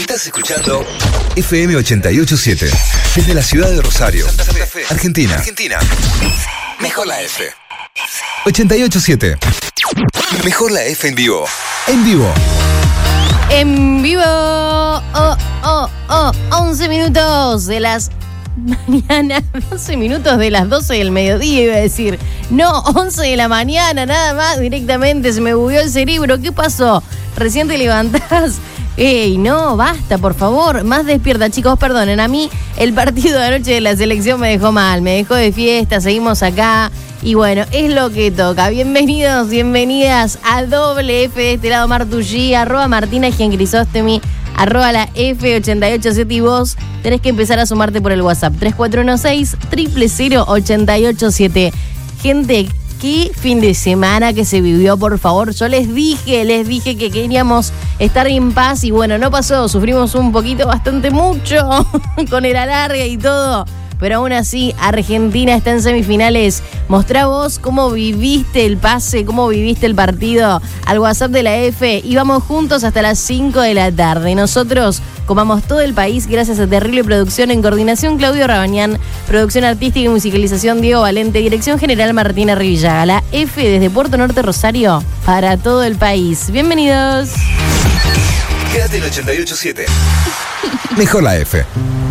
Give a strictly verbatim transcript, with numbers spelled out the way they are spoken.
Estás escuchando F M ochenta y ocho punto siete desde la ciudad de Rosario, Santa Fe, Argentina. Argentina. Mejor la F. ochenta y ocho punto siete. Mejor la F en vivo. En vivo. En vivo. Oh, oh, oh. once minutos de las mañana. doce minutos de las doce del mediodía, iba a decir. No, once de la mañana, nada más. Directamente se me bugueó el cerebro. ¿Qué pasó? Recién te levantás. Ey, no, basta, por favor. Más despierta, chicos, perdonen. A mí el partido de anoche de la selección me dejó mal. Me dejó de fiesta, seguimos acá. Y bueno, es lo que toca. Bienvenidos, bienvenidas a Doble F. De este lado Martullí, arroba Martina Giancrisóstomi, arroba la F ochenta y ocho punto siete. Y vos tenés que empezar a sumarte por el WhatsApp tres cuatro uno seis, cero cero cero, ocho ocho siete. Gente, qué fin de semana que se vivió, por favor. Yo les dije, les dije que queríamos estar en paz y bueno, no pasó. Sufrimos un poquito, bastante mucho con el alargue y todo. Pero aún así, Argentina está en semifinales. Mostrá vos cómo viviste el pase, cómo viviste el partido al WhatsApp de la F. Y vamos juntos hasta las cinco de la tarde. Nosotros comamos todo el país gracias a Terrible Producción. En coordinación, Claudio Rabañán. Producción artística y musicalización, Diego Valente. Dirección general, Martina Rivillaga. La F desde Puerto Norte, Rosario, para todo el país. Bienvenidos. Quédate en ochenta y ocho punto siete. Mejor la F.